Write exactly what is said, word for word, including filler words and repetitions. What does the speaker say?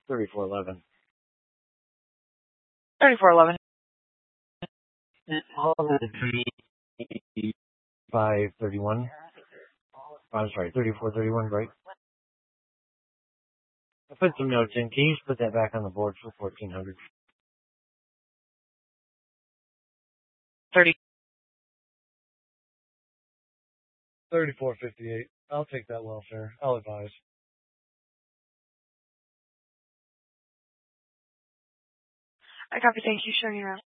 thirty-four eleven. thirty-four eleven. All of the thirty-five thirty-one. I'm sorry, thirty-four thirty-one, right? I put some notes in. Can you just put that back on the board for fourteen hundred? thirty. thirty-four fifty-eight. I'll take that welfare. I'll advise. I copy. Thank you. Showing you around.